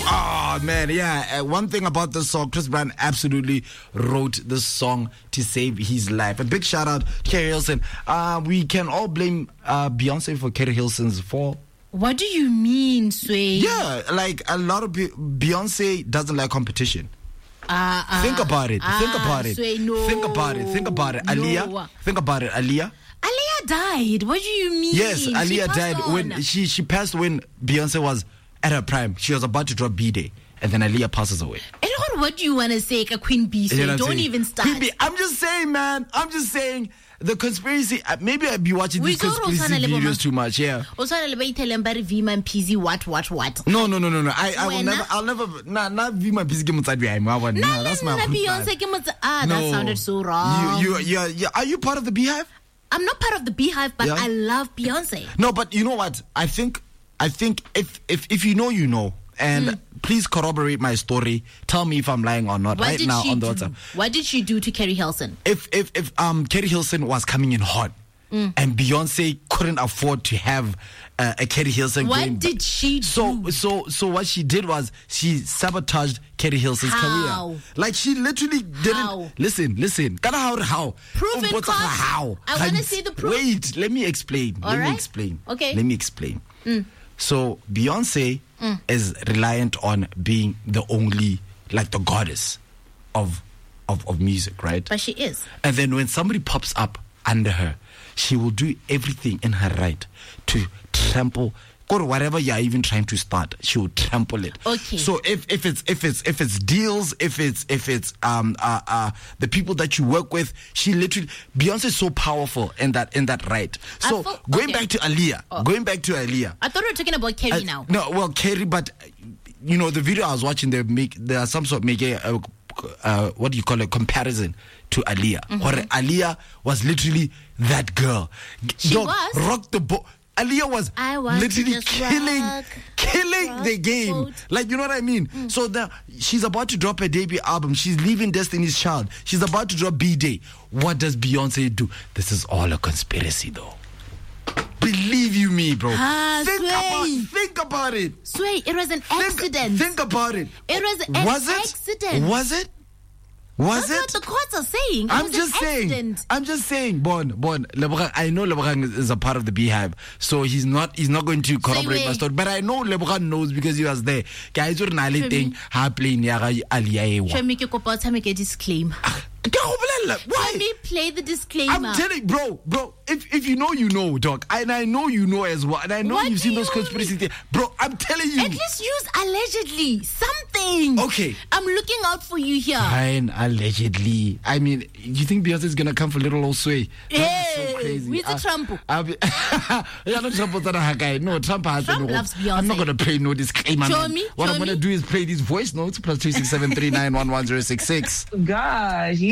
Oh man, yeah. One thing about this song, Chris Brown absolutely wrote this song to save his life. A big shout out to Kerry Hilson. We can all blame Beyonce for Kerry Hilson's fall. What do you mean, Sway? Yeah, like a lot of Beyonce doesn't like competition. Think about it. Think about it. Sway, no. Think about it. Think about it. Aaliyah. No. Think about it. Aaliyah. Aaliyah died. What do you mean? Yes, Aaliyah died when she passed when Beyonce was at her prime. She was about to drop B-Day, and then Aaliyah passes away. And what do you want to say, Queen Bee? You know Don't even start. Queen Bee, I'm just saying, man. I'm just saying the conspiracy. Maybe I'd be watching these conspiracy videos too much. Yeah. What? No. I will never. I'll never. Not Vima Pizzi Mutsadi. No, that's my Beyonce. That sounded so wrong. You. Are you part of the Beehive? I'm not part of the Beehive, but I love Beyonce. No, but you know what? I think if you know, you know. And please corroborate my story. Tell me if I'm lying or not. Right now on the WhatsApp. What did she do to Kerry Hilson? If Kerry Hilson was coming in hot and Beyonce couldn't afford to have a Kerry Hilson, what did she do? So what she did was she sabotaged Kerry Hilson's career. Like she literally didn't listen. How? Prove it. How? I want to see the proof. Wait, let me explain. Okay. Let me explain. So Beyonce is reliant on being the only, like the goddess of music, right? But she is. And then when somebody pops up under her, she will do everything in her right to trample or whatever you're even trying to start. She will trample it. Okay. So if it's deals, if it's the people that you work with, she literally, Beyonce is so powerful in that right. So going back to Aaliyah. I thought we were talking about Kerry now. No, well, Kerry, but you know the video I was watching, there are some sort of making what do you call it, comparison to Aaliyah. Or Aaliyah was literally that girl. She was rock the boat. Aaliyah was literally killing the game. Boat. Like, you know what I mean? So she's about to drop her debut album. She's leaving Destiny's Child. She's about to drop B-Day. What does Beyonce do? This is all a conspiracy, though. Believe you me, bro. Think about it. Sway, it was an accident. Think about it. It was an accident. Was it? That's what the courts are saying. I'm just saying, Bon, Lebogang, I know Lebogang is a part of the Beehive, so he's not going to corroborate my story. But I know Lebogang knows because he was there. Guys, you're not letting her playing Aaliyah. Show me a disclaimer. Why? Let me play the disclaimer. I'm telling bro, if you know, you know, dog. And I know you know as well. And I know you've seen those conspiracy things. Bro, I'm telling you. At least use allegedly. Something. Okay. I'm looking out for you here. Fine, allegedly. I mean, you think Beyonce's gonna come for little old Sway? Hey, so crazy. With the Trump. No, Trump loves Beyonce. I'm not gonna play no disclaimer. What I'm gonna do is play these voice notes +26739111066. Gosh.